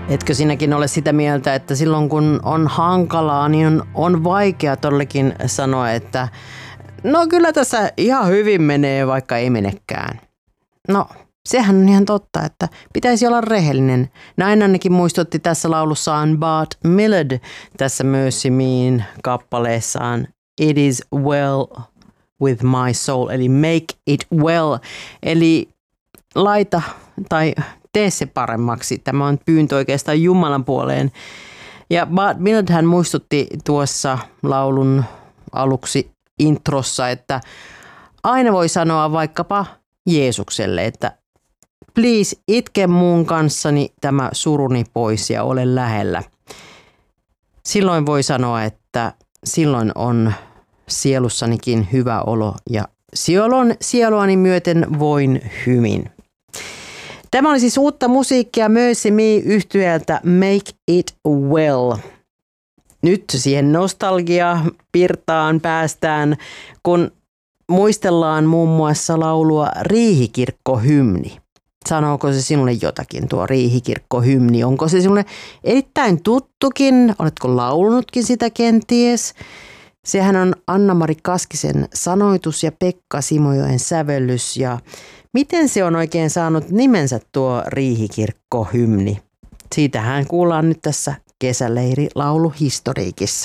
Etkö sinäkin ole sitä mieltä, että silloin kun on hankalaa, niin on vaikea todellakin sanoa, että no kyllä tässä ihan hyvin menee, vaikka ei menekään. No, sehän on ihan totta, että pitäisi olla rehellinen. Näin ainakin muistutti tässä laulussaan Bart Millard tässä Mercy Mein kappaleessaan It is well with my soul, eli make it well, eli laita tai tee se paremmaksi. Tämä on pyyntö oikeastaan Jumalan puoleen. Ja Bart Millard hän muistutti tuossa laulun aluksi introssa, että aina voi sanoa vaikkapa Jeesukselle, että please itke mun kanssani tämä suruni pois ja ole lähellä. Silloin voi sanoa, että silloin on sielussanikin hyvä olo ja sieluani myöten voin hyvin. Tämä oli siis uutta musiikkia Mercy Me -yhtyeeltä Make It Well. Nyt siihen nostalgia-pirtaan päästään, kun muistellaan muun muassa laulua Riihikirkkohymni. Sanooko se sinulle jotakin tuo Riihikirkkohymni? Onko se sinulle erittäin tuttukin? Oletko laulunutkin sitä kenties? Sehän on Anna-Mari Kaskisen sanoitus ja Pekka Simojoen sävellys. Ja miten se on oikein saanut nimensä tuo Riihikirkkohymni? Siitähän kuullaan nyt tässä kesäleirilauluhistoriikissa.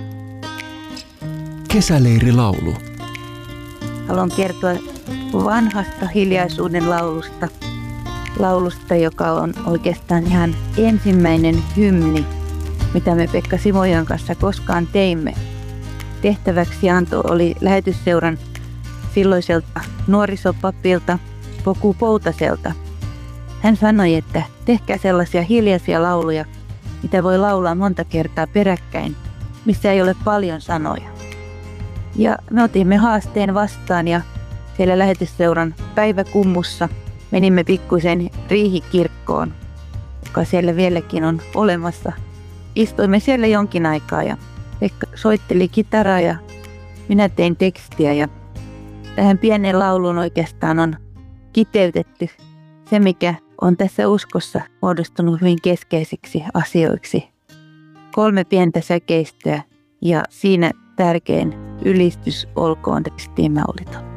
Kesäleirilaulu. Haluan kertoa vanhasta hiljaisuuden laulusta. Laulusta, joka on oikeastaan ihan ensimmäinen hymni, mitä me Pekka Simojoen kanssa koskaan teimme. Tehtäväksi anto oli lähetysseuran silloiselta nuorisopapilta Poku Poutaselta. Hän sanoi, että tehkää sellaisia hiljaisia lauluja, mitä voi laulaa monta kertaa peräkkäin, missä ei ole paljon sanoja. Ja me otimme haasteen vastaan ja siellä lähetysseuran päiväkummussa menimme pikkuisen Riihikirkkoon, joka siellä vieläkin on olemassa. Istuimme siellä jonkin aikaa ja Pekka soitteli kitaraa ja minä tein tekstiä ja tähän pienen lauluun oikeastaan on kiteytetty se, mikä on tässä uskossa muodostunut hyvin keskeisiksi asioiksi. 3 pientä säkeistöä ja siinä tärkein ylistys olkoon ristiin maulita.